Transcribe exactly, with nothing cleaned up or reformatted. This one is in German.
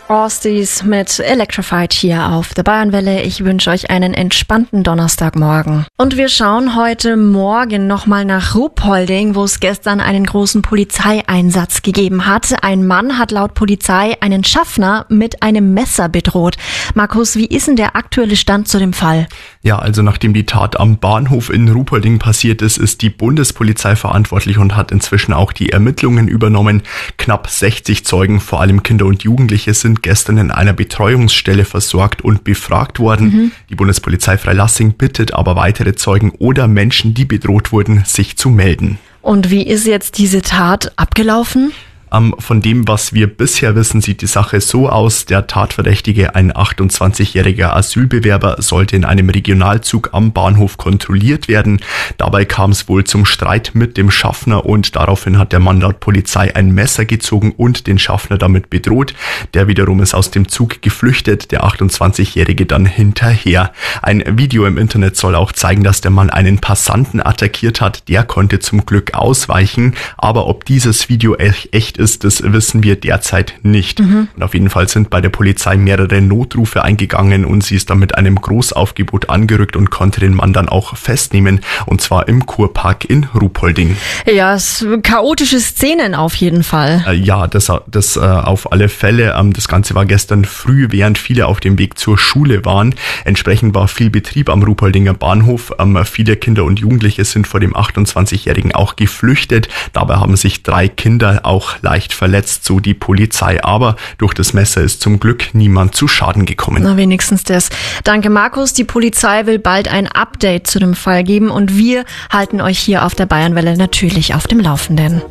Frosties mit Electrified hier auf der Bayernwelle. Ich wünsche euch einen entspannten Donnerstagmorgen. Und wir schauen heute Morgen nochmal nach Ruhpolding, wo es gestern einen großen Polizeieinsatz gegeben hat. Ein Mann hat laut Polizei einen Schaffner mit einem Messer bedroht. Markus, wie ist denn der aktuelle Stand zu dem Fall? Ja, also nachdem die Tat am Bahnhof in Ruhpolding passiert ist, ist die Bundespolizei verantwortlich und hat inzwischen auch die Ermittlungen übernommen. Knapp sechzig Zeugen, vor allem Kinder und Jugendliche, sind gestern in einer Betreuungsstelle versorgt und befragt worden. Mhm. Die Bundespolizei Freilassing bittet aber weitere Zeugen oder Menschen, die bedroht wurden, sich zu melden. Und wie ist jetzt diese Tat abgelaufen? Um, von dem, was wir bisher wissen, sieht die Sache so aus. Der Tatverdächtige, ein achtundzwanzigjähriger Asylbewerber, sollte in einem Regionalzug am Bahnhof kontrolliert werden. Dabei kam es wohl zum Streit mit dem Schaffner und daraufhin hat der Mann laut Polizei ein Messer gezogen und den Schaffner damit bedroht. Der wiederum ist aus dem Zug geflüchtet, der achtundzwanzigjährige dann hinterher. Ein Video im Internet soll auch zeigen, dass der Mann einen Passanten attackiert hat. Der konnte zum Glück ausweichen, aber ob dieses Video echt ist, ist, das wissen wir derzeit nicht. Mhm. Und auf jeden Fall sind bei der Polizei mehrere Notrufe eingegangen und sie ist dann mit einem Großaufgebot angerückt und konnte den Mann dann auch festnehmen, und zwar im Kurpark in Ruhpolding. Ja, es chaotische Szenen auf jeden Fall. Äh, ja, das, das äh, auf alle Fälle. Ähm, das Ganze war gestern früh, während viele auf dem Weg zur Schule waren. Entsprechend war viel Betrieb am Ruhpoldinger Bahnhof. Ähm, viele Kinder und Jugendliche sind vor dem achtundzwanzigjährigen auch geflüchtet. Dabei haben sich drei Kinder auch leicht verletzt, so die Polizei. Aber durch das Messer ist zum Glück niemand zu Schaden gekommen. Na, wenigstens das. Danke, Markus. Die Polizei will bald ein Update zu dem Fall geben und wir halten euch hier auf der Bayernwelle natürlich auf dem Laufenden.